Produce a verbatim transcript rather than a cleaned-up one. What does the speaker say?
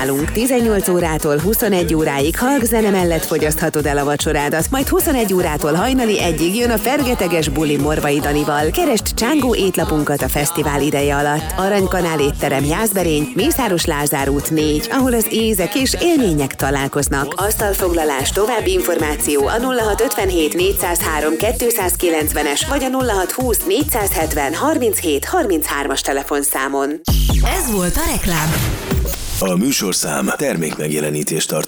nálunk. tizennyolc órától huszonegy óráig hallgzene mellett fogyaszthatod el a vacsorádat, majd huszonegy órától hajnali egyig jön a fergeteges buli Morvai Danival. Keresd Csángó étlapunkat a fesztivál ideje alatt. Aranykanál étterem, Jászberény, Mészáros Lázár út négy, ahol az ízek és élmények találkoznak. Asztalfoglalás, további információ a nulla hat ötvenhét négyszázhárom kétszázkilencvenes vagy a nulla hat húsz négyszázhetven harminchét harminchármas telefonszámon. Ez volt a reklám. A műsorszám termékmegjelenítést tartalmaz.